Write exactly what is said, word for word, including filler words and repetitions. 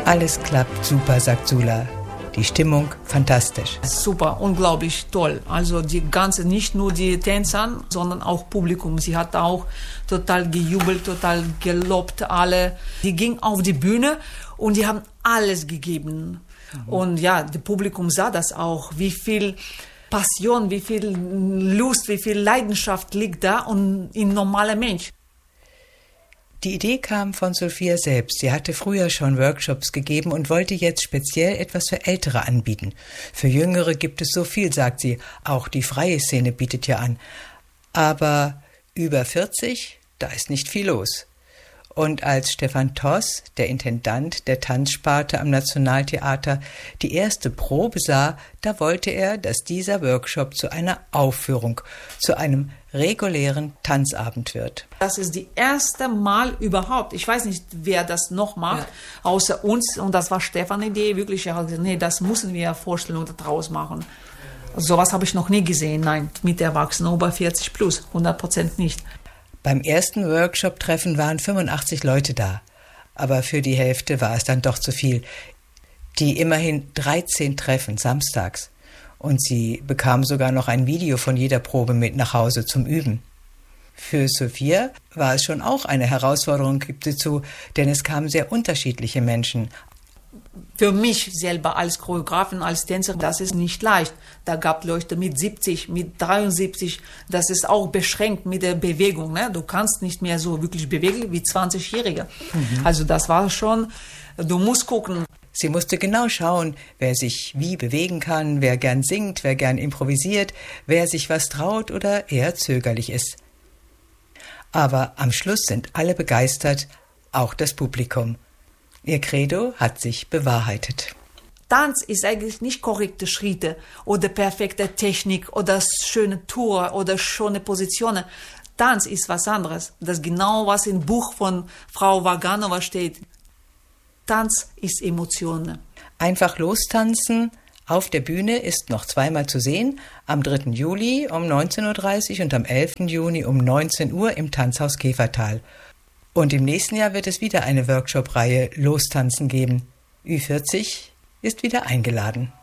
Alles klappt super, sagt Sula. Die Stimmung fantastisch. Super, unglaublich toll. Also die ganze, nicht nur die Tänzer, sondern auch Publikum. Sie hat auch total gejubelt, total gelobt alle. Die ging auf die Bühne und die haben alles gegeben. Mhm. Und ja, das Publikum sah das auch, wie viel Passion, wie viel Lust, wie viel Leidenschaft liegt da und in normaler Mensch. Die Idee kam von Sophia selbst. Sie hatte früher schon Workshops gegeben und wollte jetzt speziell etwas für Ältere anbieten. Für Jüngere gibt es so viel, sagt sie. Auch die freie Szene bietet ja an. Aber über vierzig, da ist nicht viel los. Und als Stefan Toss, der Intendant der Tanzsparte am Nationaltheater, die erste Probe sah, da wollte er, dass dieser Workshop zu einer Aufführung, zu einem regulären Tanzabend wird. Das ist das erste Mal überhaupt. Ich weiß nicht, wer das noch macht, ja. Außer uns. Und das war Stefans Idee. Wirklich, er hat gesagt, nee, das müssen wir Vorstellungen daraus machen. Sowas habe ich noch nie gesehen. Nein, mit Erwachsenen über vierzig plus, hundert Prozent nicht. Beim ersten Workshop-Treffen waren fünfundachtzig Leute da. Aber für die Hälfte war es dann doch zu viel. Die immerhin dreizehn Treffen samstags. Und sie bekam sogar noch ein Video von jeder Probe mit nach Hause zum Üben. Für Sophia war es schon auch eine Herausforderung, gibt sie zu, denn es kamen sehr unterschiedliche Menschen. Für mich selber als Choreografin, als Tänzerin, das ist nicht leicht. Da gab es Leute mit siebzig, mit dreiundsiebzig, das ist auch beschränkt mit der Bewegung. Ne? Du kannst nicht mehr so wirklich bewegen wie zwanzigjährige. Mhm. Also das war schon, du musst gucken. Sie musste genau schauen, wer sich wie bewegen kann, wer gern singt, wer gern improvisiert, wer sich was traut oder eher zögerlich ist. Aber am Schluss sind alle begeistert, auch das Publikum. Ihr Credo hat sich bewahrheitet. Tanz ist eigentlich nicht korrekte Schritte oder perfekte Technik oder schöne Tour oder schöne Positionen. Tanz ist was anderes. Das ist genau, was im Buch von Frau Vaganova steht. Tanz ist Emotionen. Einfach lostanzen auf der Bühne ist noch zweimal zu sehen. Am dritten Juli um neunzehn Uhr dreißig und am elften Juni um neunzehn Uhr im Tanzhaus Käfertal. Und im nächsten Jahr wird es wieder eine Workshop-Reihe Lostanzen geben. Ü vierzig ist wieder eingeladen.